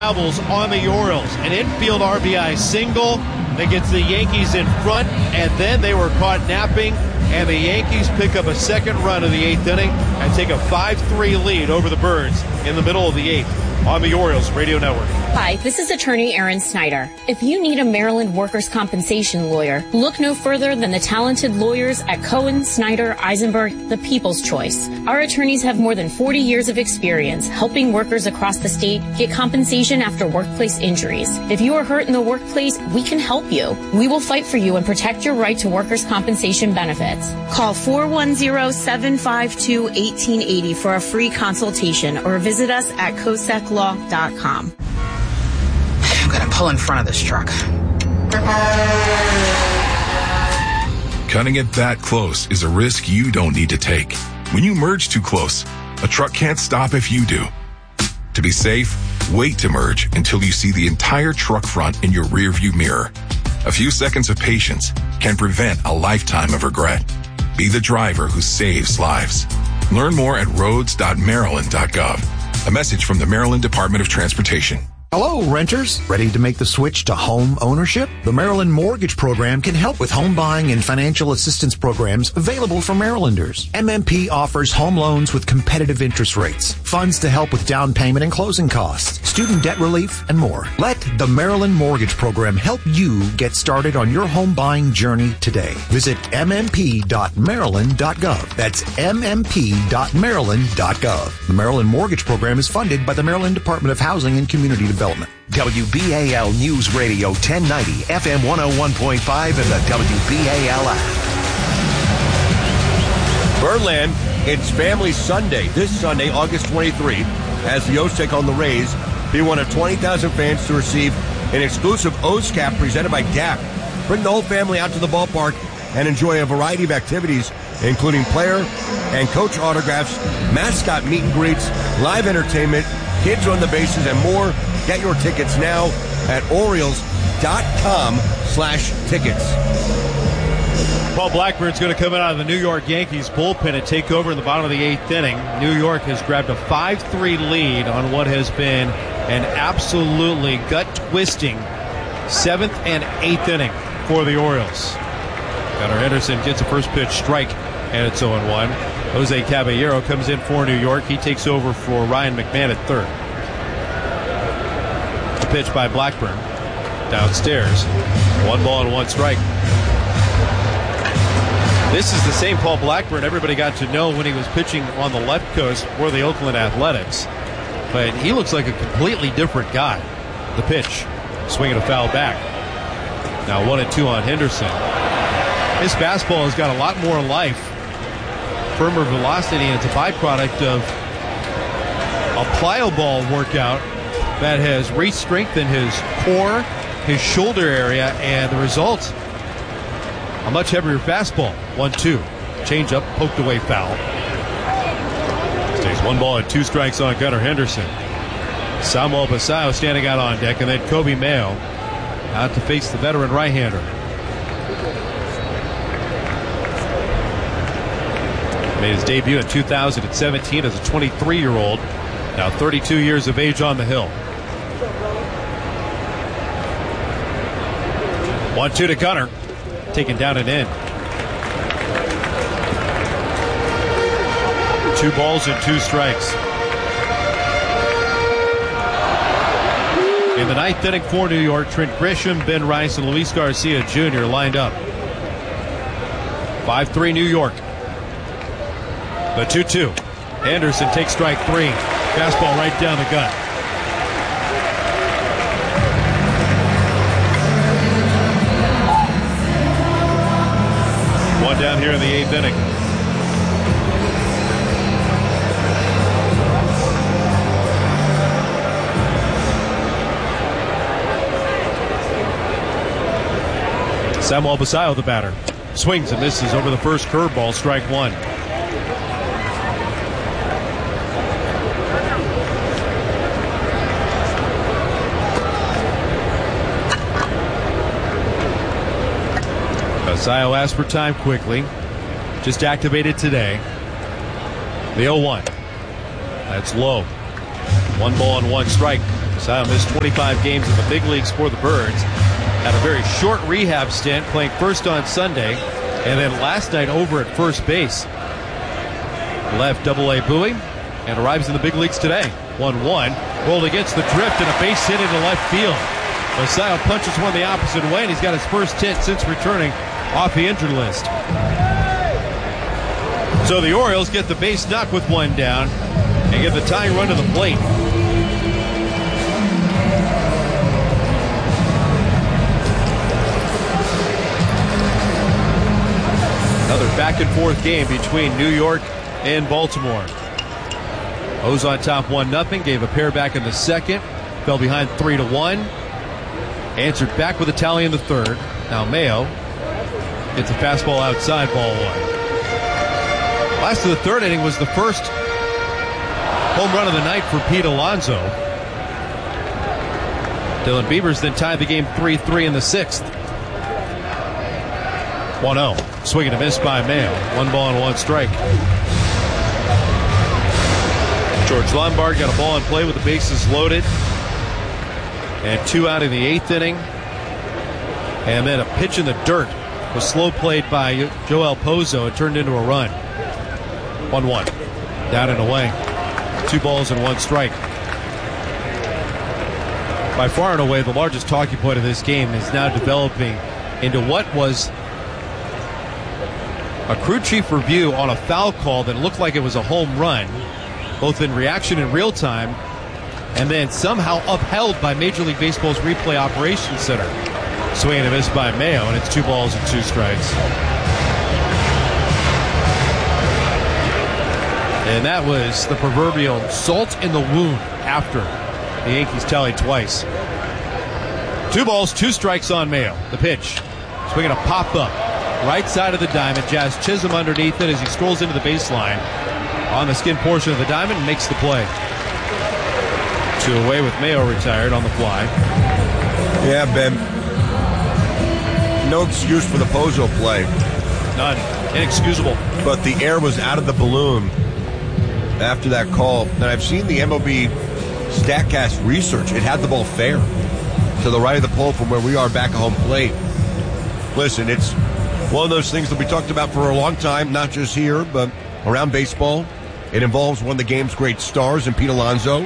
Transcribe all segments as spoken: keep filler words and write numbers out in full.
Travels on the Orioles. An infield R B I single that gets the Yankees in front, and then they were caught napping, and the Yankees pick up a second run in the eighth inning and take a five three lead over the Birds in the middle of the eighth on the Orioles Radio Network. Hi, this is attorney Erin Snyder. If you need a Maryland workers' compensation lawyer, look no further than the talented lawyers at Cohen, Snyder, Eisenberg, the People's Choice. Our attorneys have more than forty years of experience helping workers across the state get compensation after workplace injuries. If you are hurt in the workplace, we can help you. We will fight for you and protect your right to workers' compensation benefits. Call four one zero, seven five two, one eight eight zero for a free consultation or visit us at cosec law dot com. I'm going to pull in front of this truck. Cutting it that close is a risk you don't need to take. When you merge too close, a truck can't stop if you do. To be safe, wait to merge until you see the entire truck front in your rearview mirror. A few seconds of patience can prevent a lifetime of regret. Be the driver who saves lives. Learn more at roads dot maryland dot gov. A message from the Maryland Department of Transportation. Hello, renters. Ready to make the switch to home ownership? The Maryland Mortgage Program can help with home buying and financial assistance programs available for Marylanders. M M P offers home loans with competitive interest rates, funds to help with down payment and closing costs, student debt relief, and more. Let the Maryland Mortgage Program help you get started on your home buying journey today. Visit m m p dot maryland dot gov. That's m m p dot maryland dot gov. The Maryland Mortgage Program is funded by the Maryland Department of Housing and Community Development. W B A L News Radio ten ninety, F M one oh one point five, and the W B A L app. Birdland, it's Family Sunday. This Sunday, August twenty-third, as the O's take on the Rays, be one of twenty thousand fans to receive an exclusive O's cap presented by D A P. Bring the whole family out to the ballpark and enjoy a variety of activities, including player and coach autographs, mascot meet and greets, live entertainment, kids on the bases, and more. Get your tickets now at Orioles dot com slash tickets. Paul Blackburn's going to come out of the New York Yankees bullpen and take over in the bottom of the eighth inning. New York has grabbed a five three lead on what has been an absolutely gut-twisting seventh and eighth inning for the Orioles. Gunnar Henderson gets a first pitch strike, and it's oh one. Jose Caballero comes in for New York. He takes over for Ryan McMahon at third. The pitch by Blackburn. Downstairs. One ball and one strike. This is the same Paul Blackburn everybody got to know when he was pitching on the left coast for the Oakland Athletics. But he looks like a completely different guy. The pitch. Swinging a foul back. Now one and two on Henderson. His fastball has got a lot more life, firmer velocity, and it's a byproduct of a plyo ball workout that has re-strengthened his core, his shoulder area, and the result, a much heavier fastball. one two. Change up, poked away foul. Stays one ball and two strikes on Gunnar Henderson. Samuel Basayo standing out on deck, and then Kobe Mayo out to face the veteran right-hander. Made his debut in two thousand seventeen as a twenty-three-year-old, now thirty-two years of age on the hill. one two to Gunnar, taken down and in. Two balls and two strikes. In the ninth inning for New York, Trent Grisham, Ben Rice, and Luis Garcia Junior lined up. five three New York. The two two. Anderson takes strike three. Fastball right down the gut. One down here in the eighth inning. Samuel Basayo, the batter. Swings and misses over the first curveball, strike one. Basayo asked for time quickly. Just activated today. The oh one. That's low. One ball and one strike. Sile missed twenty-five games in the big leagues for the Birds. Had a very short rehab stint, playing first on Sunday, and then last night over at first base. Left double A Bowie and arrives in the big leagues today. one one. Rolled against the drift and a base hit into left field. Sile punches one the opposite way, and he's got his first hit since returning off the injured list. So the Orioles get the base knock with one down and get the tying run to the plate. Another back and forth game between New York and Baltimore. O's on top one nothing, gave a pair back in the second, fell behind three to one, answered back with a tally in the third. Now Mayo gets a fastball outside, ball one. Last of the third inning was the first home run of the night for Pete Alonso. Dylan Beavers then tied the game three three in the sixth. one oh. Swing and a miss by Mayo. One ball and one strike. George Lombard got a ball in play with the bases loaded. And two out in the eighth inning. And then a pitch in the dirt was slow played by Joel Pozo. It turned into a run. one one. Down and away. Two balls and one strike. By far and away, the largest talking point of this game is now developing into what was a crew chief review on a foul call that looked like it was a home run, both in reaction in real time and then somehow upheld by Major League Baseball's replay operations center. Swing and a miss by Mayo, and it's two balls and two strikes. And that was the proverbial salt in the wound after the Yankees tallied twice. Two balls, two strikes on Mayo. The pitch. Swinging a pop-up. Right side of the diamond. Jazz Chisholm underneath it as he strolls into the baseline. On the skin portion of the diamond, and makes the play. Two away with Mayo retired on the fly. Yeah, Ben. No excuse for the Pozo play. None. Inexcusable. But the air was out of the balloon after that call. And I've seen the M L B StatCast research. It had the ball fair to the right of the pole from where we are back at home plate. Listen, it's one of those things that we talked about for a long time, not just here, but around baseball. It involves one of the game's great stars in Pete Alonso.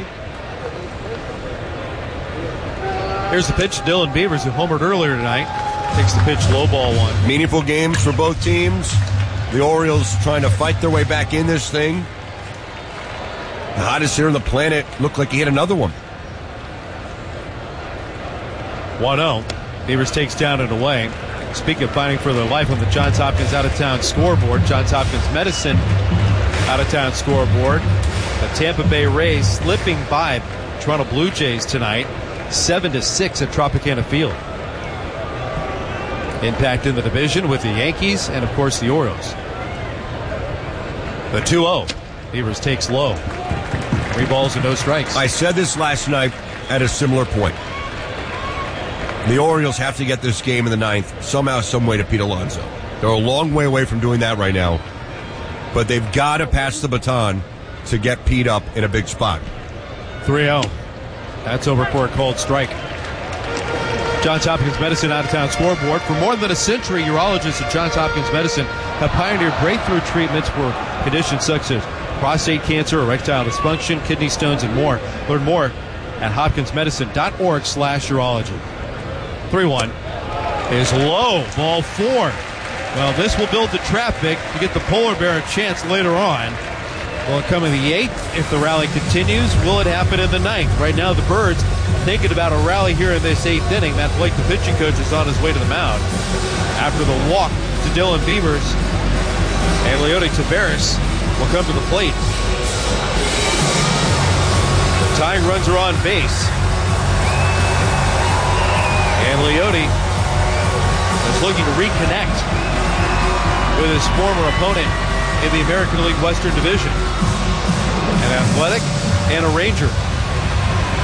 Here's the pitch to Dylan Beavers, who homered earlier tonight. Takes the pitch, low ball one. Meaningful games for both teams. The Orioles trying to fight their way back in this thing. The hottest hitter on the planet looked like he hit another one. one oh. Beavers takes down and away. Speaking of fighting for their life on the Johns Hopkins out-of-town scoreboard, Johns Hopkins Medicine out-of-town scoreboard. The Tampa Bay Rays slipping by Toronto Blue Jays tonight, seven to six at Tropicana Field. Impact in the division with the Yankees and, of course, the Orioles. The two oh. Beavers takes low. Three balls and no strikes. I said this last night at a similar point. The Orioles have to get this game in the ninth somehow, some way to Pete Alonso. They're a long way away from doing that right now. But they've got to pass the baton to get Pete up in a big spot. three oh. That's over for a called strike. Johns Hopkins Medicine out-of-town scoreboard. For more than a century, urologists at Johns Hopkins Medicine have pioneered breakthrough treatments for conditions such as prostate cancer, erectile dysfunction, kidney stones, and more. Learn more at hopkinsmedicine.org slash urology. three one is low. Ball four. Well, this will build the traffic to get the polar bear a chance later on. Will it come in the eighth if the rally continues? Will it happen in the ninth? Right now, the Birds thinking about a rally here in this eighth inning. Matt Blake, the pitching coach, is on his way to the mound. After the walk to Dylan Beavers, and Leody Taveras will come to the plate. The tying runs are on base. And Leody is looking to reconnect with his former opponent in the American League Western Division. An Athletic and a Ranger.